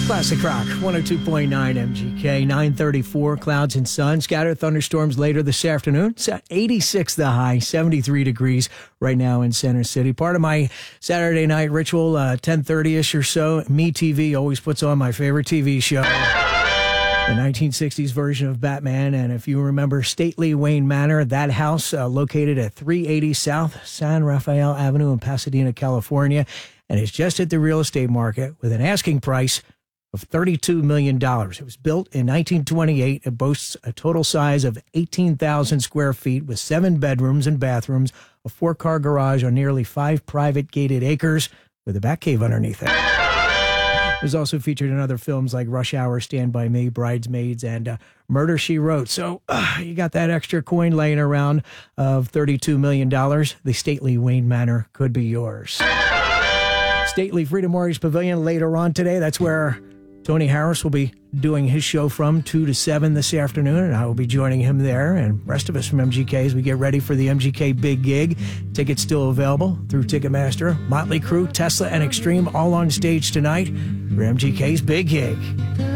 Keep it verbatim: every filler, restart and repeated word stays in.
Classic Rock, one oh two point nine M G K, nine thirty-four, clouds and sun. Scattered thunderstorms later this afternoon. It's at eighty-six the high, seventy-three degrees right now in Center City. Part of my Saturday night ritual, uh, ten thirty-ish or so, MeTV always puts on my favorite T V show. The nineteen sixties version of Batman, and if you remember Stately Wayne Manor, that house uh, located at three eighty South San Rafael Avenue in Pasadena, California, and is just hit the real estate market with an asking price of thirty-two million dollars. It was built in nineteen twenty-eight. It boasts a total size of eighteen thousand square feet with seven bedrooms and bathrooms, a four-car garage on nearly five private gated acres with a bat cave underneath it. It was also featured in other films like Rush Hour, Stand By Me, Bridesmaids, and uh, Murder, She Wrote. So uh, you got that extra coin laying around of thirty-two million dollars. The stately Wayne Manor could be yours. Stately Freedom Warriors Pavilion later on today. That's where Tony Harris will be doing his show from two to seven this afternoon, and I will be joining him there, and the rest of us from M G K as we get ready for the M G K Big Gig. Tickets still available through Ticketmaster. Motley Crue, Tesla, and Extreme all on stage tonight for M G K's Big Gig.